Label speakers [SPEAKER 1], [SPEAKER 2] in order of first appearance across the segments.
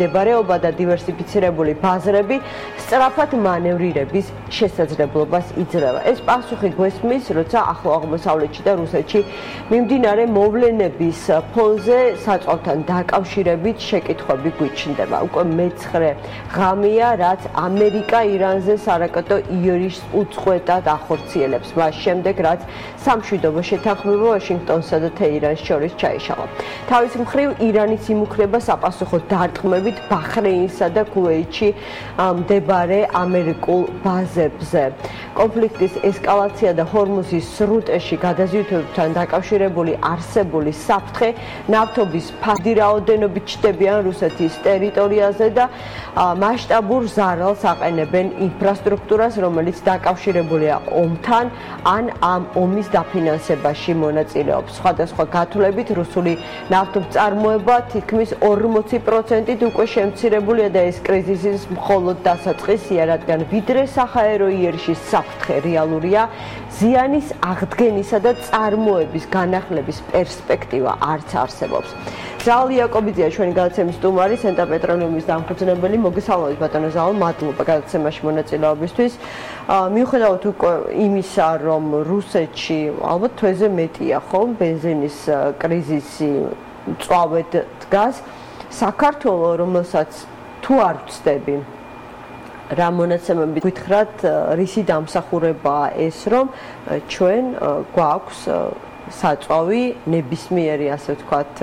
[SPEAKER 1] მიმდებარეობა და დივერსიფიცირებული ბაზრები სწრაფად მანევრირების შესაძლებლობას იძლევა. ეს პასუხი გვესმის, როცა ახლო აღმოსავლეთში და რუსეთში მიმდინარე მოვლენების ფონზე საწოლთან დაკავშირებით შეკითხვები გვიჩნდება. უკვე მე-9 ღამეა, რაც ამერიკა ირანზე სარაკეტო ირის უწყვეტად ახორციელებს. მას შემდეგ, რაც სამშვიდობო შეთანხმება ვაშინგტონსა და თეირანს შორის ჩაიშალა. თავის მხრივ ირანიც იმუქრება საპასუხო დარტყმებით ბაჰრეინსა და ქუვეითში მდებარე ამერიკულ ბაზებზე. კონფლიქტის ესკალაცია და ჰორმუზის სრუტეში გადაზიდვებთან დაკავშირებული არსებული საფრთხე ნავთობის ფასი რაოდენობით ჩნდებიან რუსეთის ტერიტორიაზე და მასშტაბურ ზარალს აყენებენ ინფრასტრუქტურას, რომელიც დაკავშირებულია ომთან ან ამ ომის დაფინანსებაში მონაწილეობს. სხვადასხვა გათვლებით რუსული ნავთობწარმოება თითქმის 40%-ით უკვე შემცირებულია და ეს კრიზისის მხოლოდ დასაწყისია, რადგან ვიდრე საჰაერო იერში საფრთხე რეალურია, ზიანის აღდგენისა და წარმოების განახლების პერსპექტივა არც არსებობს. ზაალ იაკობიძეა ჩვენი გადაცემის სტუმარი, სენტა პეტროლიუმის დამფუძნებელი. მოგესალმებით ბატონო ზაალ, მადლობა გადაცემაში მონაწილეობისთვის. მიუხედავად უკვე იმისა, რომ რუსეთში ალბათ თვეზე მეტია, ხო, ბენზინის კრიზისი წვავედ დგას, საქართველოს, რომელსაც თუ არ ვწდები, რა მონაცემები გითხრათ, რისი დამსახურებაა ეს, რომ ჩვენ გვაქვს საწვავი ნებისმიერი, ასე ვთქვათ,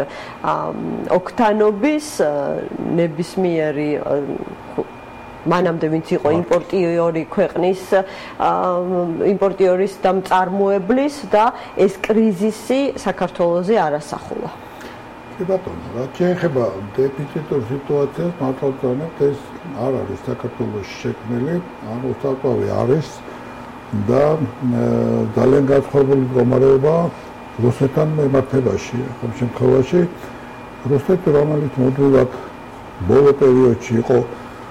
[SPEAKER 1] ოქტანობის, ნებისმიერი მანამდე ვინც იყო იმპორტიორი ქვეყნის იმპორტიორის და მწარმოებლის და ეს კრიზისი საქართველოზე არასახულა.
[SPEAKER 2] კი ბატონო, რაც შეეხება დეფიციტურ სიტუაციას, მართლა ვთქვათ, ეს არ არის საქართველოში შექმნილი, ანუ საწვავი არის და ძალიან განსხვავებული მდგომარეობა რუსეთთან მიმართებაში. ამ შემთხვევაში რუსეთი, რომელიც მუდმივად ბოლო პერიოდში იყო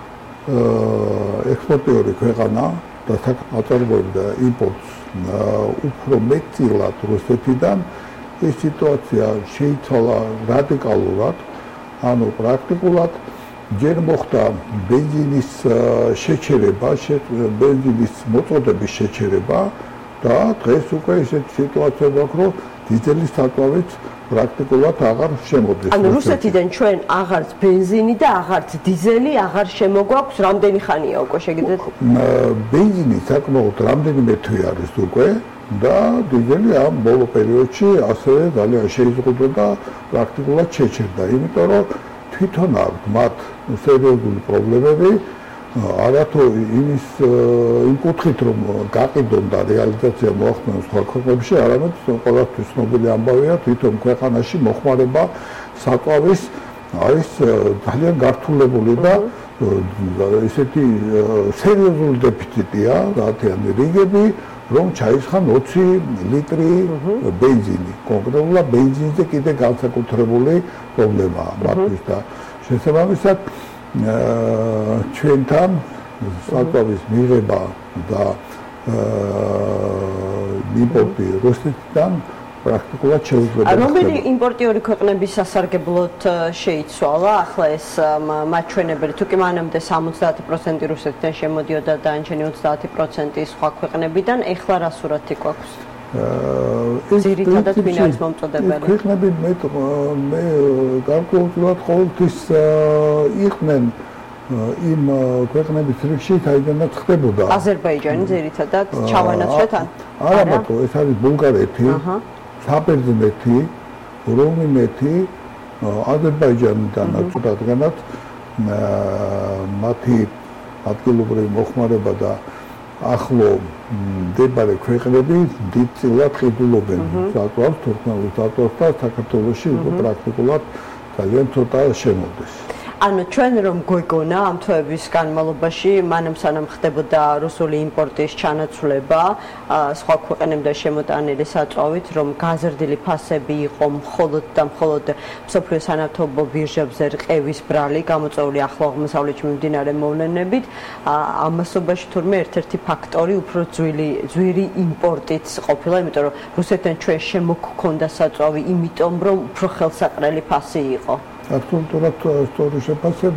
[SPEAKER 2] ექსპორტიორი ქვეყანა და აწარმოებდა იმპორტს უფრო მეტწილად რუსეთიდან, ეს სიტუაცია შეიცვალა რადიკალურად, ანუ პრაქტიკულად ჯერ მოხდა ბენზინის შეჩერება, ბენზინის მოწოდების შეჩერება და დღეს უკვე ესეთი სიტუაცია გვაქვს, რომ დიზელის საწვავიც პრაქტიკულად აღარ შემოდის.
[SPEAKER 1] ანუ რუსეთიდან ჩვენ აღარც ბენზინი და აღარც დიზელი აღარ შემოგვაქვს, რამდენი ხანია უკვე შეგიძლიათ?
[SPEAKER 2] ბენზინი საკმაოდ რამდენიმე თვე არის უკვე და დიზელი ამ ბოლო პერიოდში ასევე ძალიან შეიზღუდა და პრაქტიკულად შეჩერდა, იმიტომ რომ თვითონ აქვს მათ სერიოზული პრობლემები, არათუ იმის იმ კუთხით, რომ გაყიდონ და რეალიზაცია მოახდინონ სხვა ქვეყნებში, არამედ ყველასთვის ცნობილი ამბავია, თვითონ ქვეყანაში მოხმარება საწვავის არის ძალიან გართულებული და ესეთი სერიოზული დეფიციტია, რათიანი რიგები, რომ ჩაისხან 20 ლიტრი ბენზინი. კონკრეტულად ბენზინზე კიდე განსაკუთრებული პრობლემაა მათთვის და შესაბამისად ჩვენთან საწვავის მიღება და იმპორტი რუსეთიდან პრაქტიკულად შეუძლებელია.
[SPEAKER 1] რომელი იმპორტიორი ქვეყნების სასარგებლოდ შეიცვალა ახლა ეს მაჩვენებელი, თუ კი მანამდე 70% რუსეთიდან შემოდიოდა და ანჩენი 30% სხვა ქვეყნებიდან, ეხლა რა სურათი გვაქვს? ძირითადად ვინ არის მომწოდებელი?
[SPEAKER 2] ქვეყნები მე გარკვეულწილად ყოველთვის იყვნენ იმ ქვეყნების რიგში, საიდანაც ხდებოდა.
[SPEAKER 1] აზერბაიჯანი ძირითადად ჩავანაცვლეთ ან?
[SPEAKER 2] არა მარტო, ეს არის ბულგარეთი, საბერძნეთი, რუმინეთი, აზერბაიჯანიდან რადგანაც მათი ადგილობრივი მოხმარება და ახლო მდებარე ქვეყნები დიდწილად ყიდულობენ საწვავს, თურქმენულ საწვავს და საქართველოში უკვე პრაქტიკულად ძალიან ცოტა შემოდის.
[SPEAKER 1] ანუ ჩვენ რომ გვეგონა ამ თვეების განმავლობაში, მანამ სანამ ხდებოდა რუსული იმპორტის ჩანაცვლება სხვა ქვეყნებიდან შემოტანილი საწვავით, რომ გაზრდილი ფასები იყო მხოლოდ და მხოლოდ მსოფლიო სანავთობო ბირჟებზე რყევის ბრალი, გამოწვეული ახლო აღმოსავლეთში მიმდინარე მოვლენებით, ამასობაში თურმე ერთ-ერთი ფაქტორი უფრო ძვირი იმპორტიც ყოფილა, იმიტომ რომ რუსეთთან ჩვენ შემოგქონდა საწვავი, იმიტომ რომ უფრო ხელსაყრელი ფასი იყო.
[SPEAKER 2] Absolutely,